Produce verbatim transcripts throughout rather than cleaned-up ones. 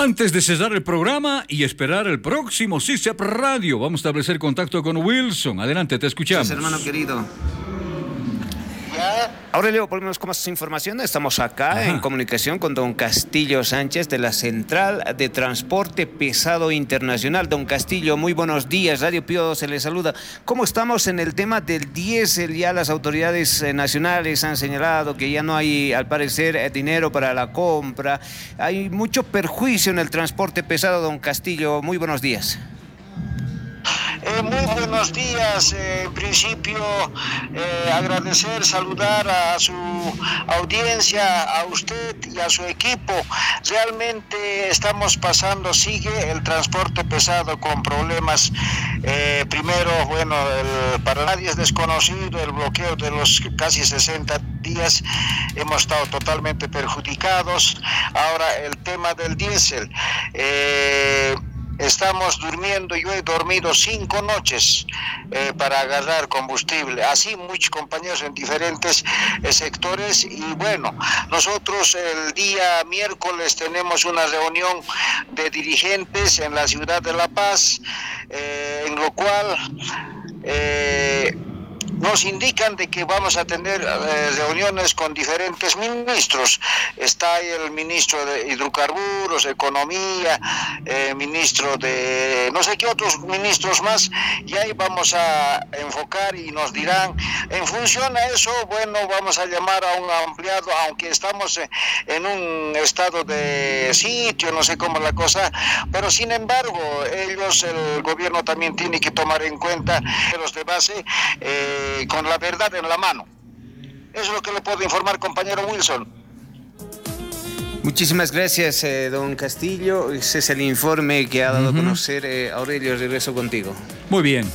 Antes de cerrar el programa y esperar el próximo C I S E P Radio, vamos a establecer contacto con Wilson. Adelante, te escuchamos. Gracias, hermano querido. Aurelio, volvemos con más información. Estamos acá Ajá. en comunicación con don Castillo Sánchez de la Central de Transporte Pesado Internacional. Don Castillo, muy buenos días. Radio Pío se le saluda. ¿Cómo estamos en el tema del diésel? Ya las autoridades nacionales han señalado que ya no hay, al parecer, dinero para la compra. Hay mucho perjuicio en el transporte pesado, don Castillo. Muy buenos días. Eh, muy buenos días. Eh, en principio, eh, agradecer, saludar a su audiencia, a usted y a su equipo. Realmente estamos pasando, sigue el transporte pesado con problemas. Eh, primero, bueno, el, para nadie es desconocido el bloqueo de los casi sesenta días. Hemos estado totalmente perjudicados. Ahora, el tema del diésel. Eh, Estamos durmiendo, yo he dormido cinco noches eh, para agarrar combustible, así muchos compañeros en diferentes eh, sectores. Y bueno, nosotros el día miércoles tenemos una reunión de dirigentes en la ciudad de La Paz, eh, en lo cual eh, nos indican de que vamos a tener eh, reuniones con diferentes ministros. Está ahí el ministro de Hidrocarburos, Economía, eh, ministro de no sé qué otros ministros más, y ahí vamos a enfocar y nos dirán, en función a eso, bueno, vamos a llamar a un ampliado, aunque estamos en un estado de sitio, no sé cómo la cosa, pero sin embargo, ellos, el gobierno también tiene que tomar en cuenta los de base, eh, con la verdad en la mano. Eso es lo que le puedo informar, compañero Wilson. Muchísimas gracias, eh, don Castillo. Ese es el informe que ha dado uh-huh. a conocer eh, Aurelio. Regreso contigo. Muy bien.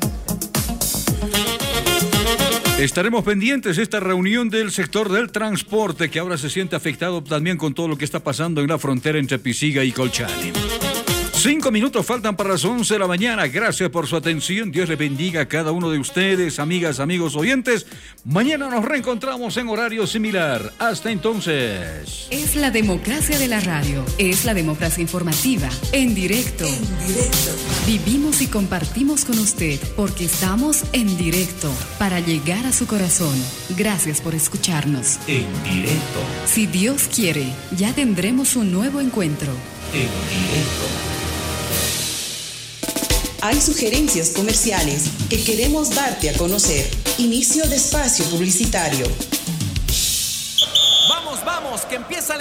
Estaremos pendientes de esta reunión del sector del transporte, que ahora se siente afectado también con todo lo que está pasando en la frontera entre Pisiga y Colchane. Cinco minutos faltan para las once de la mañana. Gracias por su atención. Dios les bendiga a cada uno de ustedes, amigas, amigos, oyentes. Mañana nos reencontramos en horario similar. Hasta entonces. Es la democracia de la radio. Es la democracia informativa. En directo. En directo. Vivimos y compartimos con usted porque estamos en directo para llegar a su corazón. Gracias por escucharnos. En directo. Si Dios quiere, ya tendremos un nuevo encuentro. En directo. Hay sugerencias comerciales que queremos darte a conocer. Inicio de espacio publicitario. Vamos, vamos, que empieza la